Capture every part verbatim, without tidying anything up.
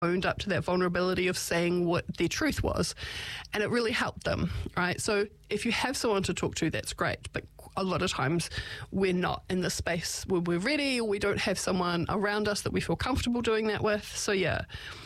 owned up to that vulnerability of saying what their truth was, and it really helped them, right? So if you have someone to talk to, that's great, but a lot of times we're not in the space where we're ready, or we don't have someone around us that we feel comfortable doing that with. So yeah,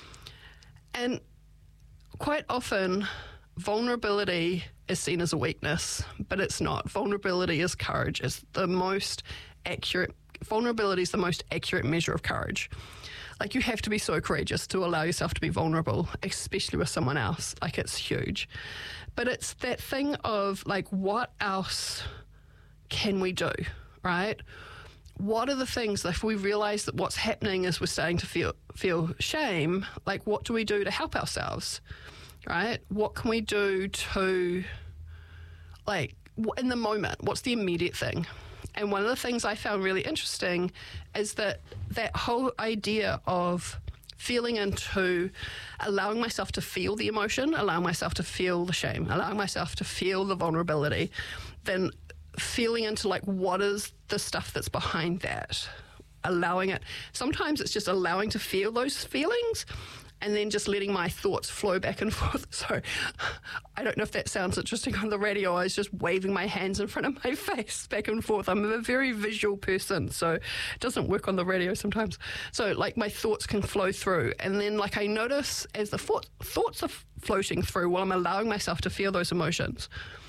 and quite often vulnerability is seen as a weakness, but it's not. Vulnerability is courage. It's the most accurate, vulnerability is the most accurate measure of courage. Like, you have to be so courageous to allow yourself to be vulnerable, especially with someone else. Like, it's huge. But it's that thing of, like, what else can we do, right? What are the things, that if we realise that what's happening is we're starting to feel feel shame, like, what do we do to help ourselves, right? What can we do to, like, in the moment, what's the immediate thing? And one of the things I found really interesting is that that whole idea of feeling into allowing myself to feel the emotion, allowing myself to feel the shame, allowing myself to feel the vulnerability, then feeling into, like, what is the stuff that's behind that, allowing it. Sometimes it's just allowing to feel those feelings, and then just letting my thoughts flow back and forth. So I don't know if that sounds interesting on the radio. I was just waving my hands in front of my face back and forth. I'm a very visual person, so it doesn't work on the radio sometimes. So, like, my thoughts can flow through. And then, like, I notice as the thought, thoughts are floating through while I'm allowing myself to feel those emotions,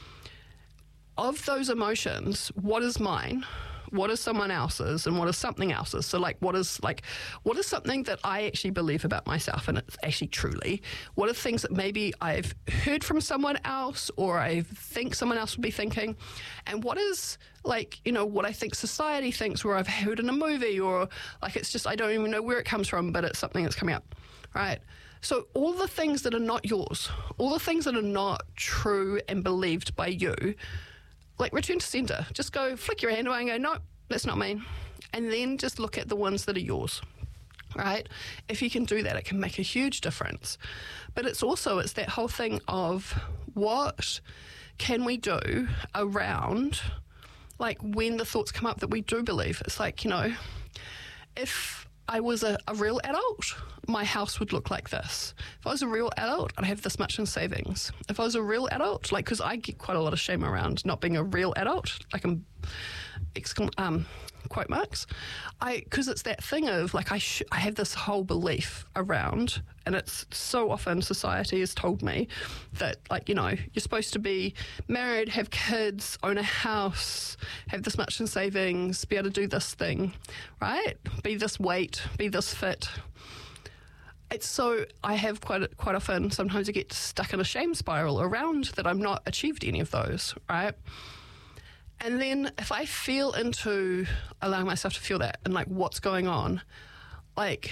of those emotions, what is mine? What is someone else's, and what is something else's? So, like, what is like what is something that I actually believe about myself, and it's actually truly? What are things that maybe I've heard from someone else, or I think someone else would be thinking? And what is, like, you know, what I think society thinks, or I've heard in a movie, or, like, it's just, I don't even know where it comes from, but it's something that's coming up, right? So all the things that are not yours, all the things that are not true and believed by you, like, return to centre. Just go, flick your hand away and go, no, that's not me. And then just look at the ones that are yours, right? If you can do that, it can make a huge difference. But it's also, it's that whole thing of what can we do around, like, when the thoughts come up that we do believe. It's like, you know, if I was a, a real adult, my house would look like this. If I was a real adult, I'd have this much in savings. If I was a real adult, like, because I get quite a lot of shame around not being a real adult, like, I'm, exclam- um, quote marks, I, because it's that thing of, like, I, sh- I have this whole belief around, and it's so often society has told me that, like, you know, you're supposed to be married, have kids, own a house, have this much in savings, be able to do this thing, right? Be this weight, be this fit. It's so, I have quite quite often, sometimes I get stuck in a shame spiral around that I'm not achieved any of those, right? And then if I feel into allowing myself to feel that and, like, what's going on, like,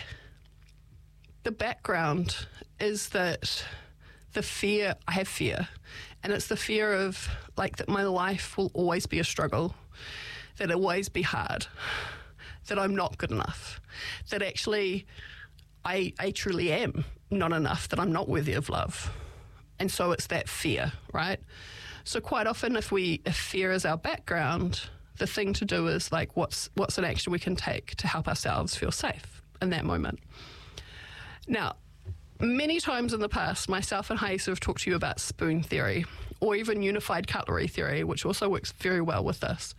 the background is that the fear, I have fear, and it's the fear of, like, that my life will always be a struggle, that it'll always be hard, that I'm not good enough, that actually I, I truly am not enough, that I'm not worthy of love. And so it's that fear, right? So quite often if we if fear is our background, the thing to do is, like, what's what's an action we can take to help ourselves feel safe in that moment. Now, many times in the past, myself and Haisa have talked to you about spoon theory, or even unified cutlery theory, which also works very well with this.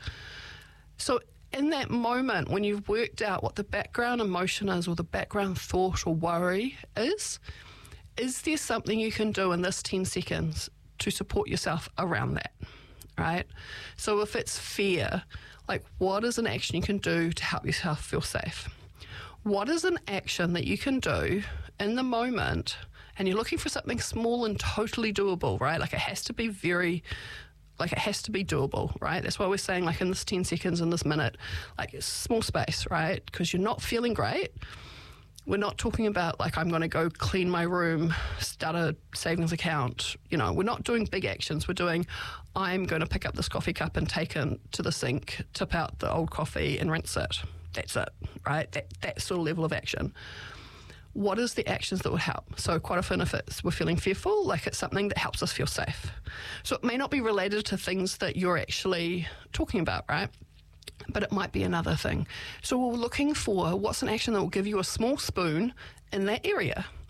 So in that moment, when you've worked out what the background emotion is, or the background thought or worry is, is there something you can do in this ten seconds to support yourself around that, right? So if it's fear, like, what is an action you can do to help yourself feel safe? What is an action that you can do in the moment, and you're looking for something small and totally doable, right? Like, it has to be very, like, it has to be doable, right? That's why we're saying, like, in this ten seconds, in this minute, like, it's small space, right? Because you're not feeling great. We're not talking about, like, I'm going to go clean my room, start a savings account. You know, we're not doing big actions. We're doing, I'm going to pick up this coffee cup and take it to the sink, tip out the old coffee and rinse it. That's it, right? That, that sort of level of action. What is the actions that would help? So quite often if it's, we're feeling fearful, like, it's something that helps us feel safe. So it may not be related to things that you're actually talking about, right? But it might be another thing. So we're looking for what's an action that will give you a small spoon in that area.